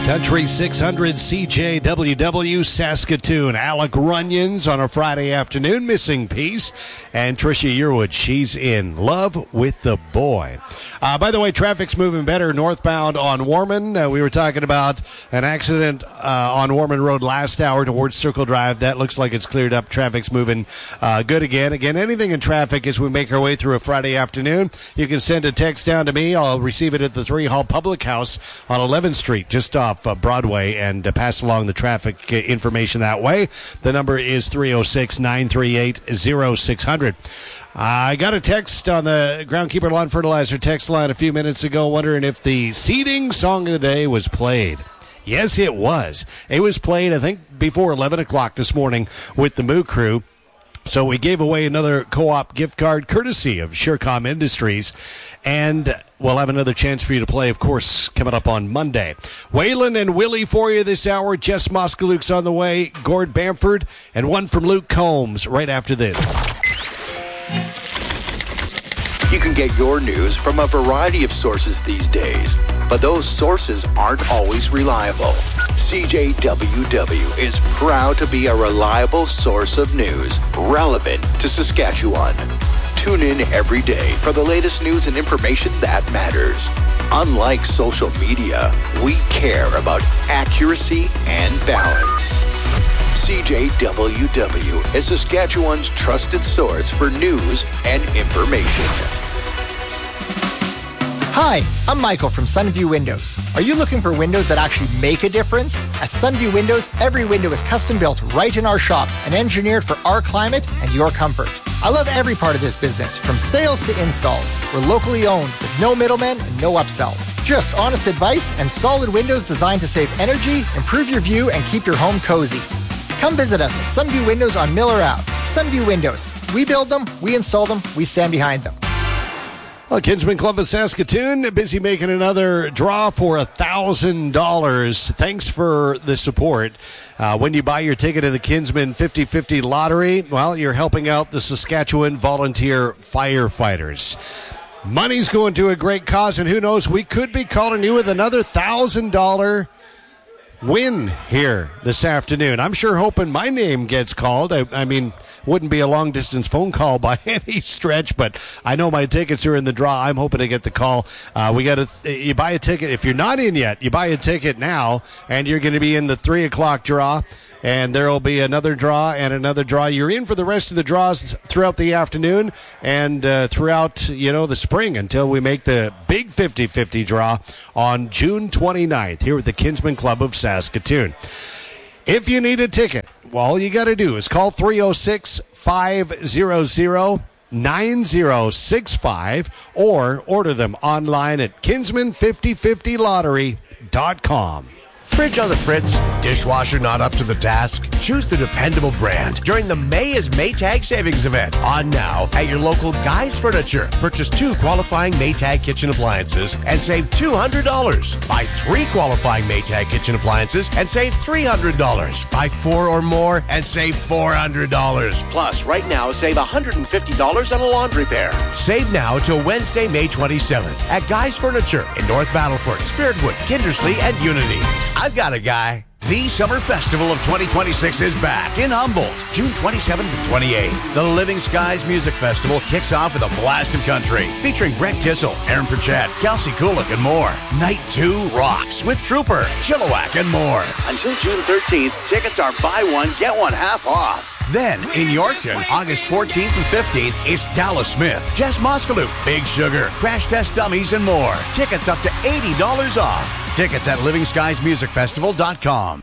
Country 600 CJWW Saskatoon. Alec Runyons on a Friday afternoon, missing piece. And Tricia Yearwood, she's in love with the boy. By the way, traffic's moving better northbound on Warman. We were talking about an accident on Warman Road last hour towards Circle Drive. That looks like it's cleared up. Traffic's moving good again. Again, anything in traffic as we make our way through a Friday afternoon, you can send a text down to me. I'll receive it at the 3 Hall Public House on 11th Street, just off Broadway, and pass along the traffic information that way. The number is 306-938-0600. I got a text on the Groundkeeper Lawn Fertilizer text line a few minutes ago wondering if the seeding song of the day was played. Yes, it was. It was played, I think, before 11 o'clock this morning with the Moo Crew. So we gave away another co-op gift card courtesy of Surecom Industries, and we'll have another chance for you to play, of course, coming up on Monday. Waylon and Willie for you this hour. Jess Moskaluk's on the way, Gord Bamford, and one from Luke Combs right after this. You can get your news from a variety of sources these days, but those sources aren't always reliable. CJWW is proud to be a reliable source of news relevant to Saskatchewan. Tune in every day for the latest news and information that matters. Unlike social media, we care about accuracy and balance. CJWW is Saskatchewan's trusted source for news and information. Hi, I'm Michael from Sunview Windows. Are you looking for windows that actually make a difference? At Sunview Windows, every window is custom built right in our shop and engineered for our climate and your comfort. I love every part of this business, from sales to installs. We're locally owned with no middlemen and no upsells. Just honest advice and solid windows designed to save energy, improve your view, and keep your home cozy. Come visit us at Sunview Windows on Miller Ave. Sunview Windows. We build them, we install them, we stand behind them. Well, Kinsman Club of Saskatoon, busy making another draw for $1,000. Thanks for the support. When you buy your ticket to the Kinsman 50/50 lottery, well, you're helping out the Saskatchewan Volunteer Firefighters. Money's going to a great cause, and who knows, we could be calling you with another $1,000 win here this afternoon. I'm sure hoping my name gets called. I mean, wouldn't be a long-distance phone call by any stretch, but I know my tickets are in the draw. I'm hoping to get the call. You buy a ticket. If you're not in yet, you buy a ticket now, and you're going to be in the 3 o'clock draw, and there will be another draw and another draw. You're in for the rest of the draws throughout the afternoon and throughout, the spring until we make the big 50/50 draw on June 29th here at the Kinsman Club of Saskatoon. If you need a ticket, well, all you got to do is call 306-500-9065 or order them online at kinsman5050lottery.com. Fridge on the fritz, dishwasher not up to the task? Choose the dependable brand during the May is Maytag Savings Event. On now at your local Guy's Furniture. Purchase 2 qualifying Maytag kitchen appliances and save $200. Buy 3 qualifying Maytag kitchen appliances and save $300. Buy 4 or more and save $400. Plus, right now, save $150 on a laundry pair. Save now till Wednesday, May 27th at Guy's Furniture in North Battleford, Spiritwood, Kindersley, and Unity. I've got a guy. The Summer Festival of 2026 is back in Humboldt, June 27th and 28th. The Living Skies Music Festival kicks off with a blast of country, featuring Brent Kissel, Aaron Pritchett, Kelsey Kulik, and more. Night 2 rocks with Trooper, Chilliwack, and more. Until June 13th, tickets are buy one, get one half off. Then, in Yorkton, August 14th and 15th, it's Dallas Smith, Jess Moskaluk, Big Sugar, Crash Test Dummies, and more. Tickets up to $80 off. Tickets at livingskiesmusicfestival.com.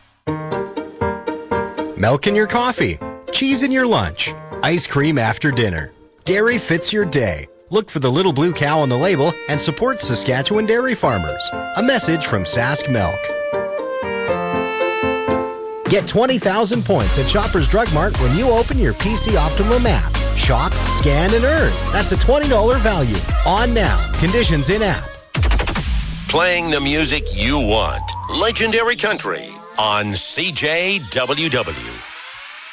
Milk in your coffee, cheese in your lunch, ice cream after dinner. Dairy fits your day. Look for the little blue cow on the label and support Saskatchewan dairy farmers. A message from Sask Milk. Get 20,000 points at Shoppers Drug Mart when you open your PC Optimum app. Shop, scan, and earn. That's a $20 value. On now. Conditions in app. Playing the music you want. Legendary Country on CJWW.